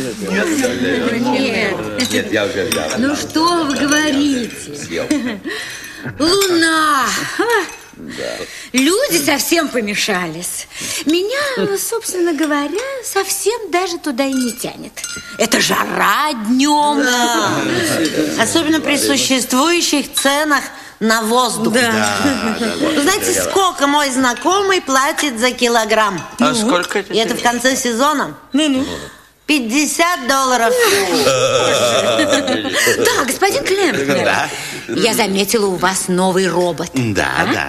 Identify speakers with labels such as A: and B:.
A: Нет, я уже взял.
B: Ну что вы говорите?
A: Съел.
B: Луна!
A: Да.
B: Люди совсем помешались. Меня, собственно говоря, совсем даже туда и не тянет. Это жара днем.
C: Да. Особенно при существующих ценах на воздух.
B: Да.
C: Вы знаете, сколько мой знакомый платит за килограмм?
D: А сколько это?
C: И это в конце сезона?
B: Ну-ну.
C: $50.
B: Да, господин Клемпер.
E: Да.
B: Я заметила у вас новый робот.
E: Да,
B: А?
E: да.